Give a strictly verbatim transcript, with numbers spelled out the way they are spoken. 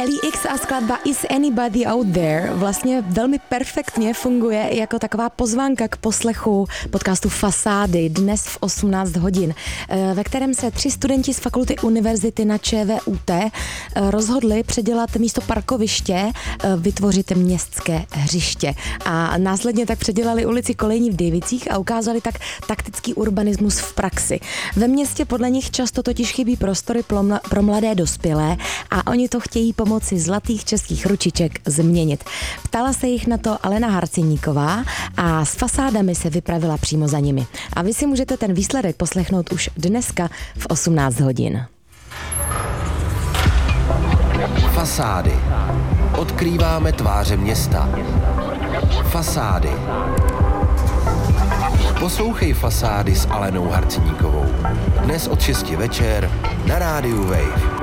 L E X a skladba Is Anybody Out There vlastně velmi perfektně funguje jako taková pozvánka k poslechu podcastu Fasády dnes v osmnáct hodin, ve kterém se tři studenti z fakulty univerzity na ČVUT rozhodli předělat místo parkoviště vytvořit městské hřiště. A následně tak předělali ulici Kolejní v Dejvicích a ukázali tak taktický urbanismus v praxi. Ve městě podle nich často totiž chybí prostory pro mladé dospělé a oni to chtějí pomocí zlatých českých ručiček změnit. Ptala se jich na to Alena Harceníková a s Fasádami se vypravila přímo za nimi. A vy si můžete ten výsledek poslechnout už dneska v osmnáct hodin. Fasády. Odkrýváme tváře města. Fasády. Poslouchej Fasády s Alenou Harceníkovou. Dnes od šesti večer na rádiu Wave.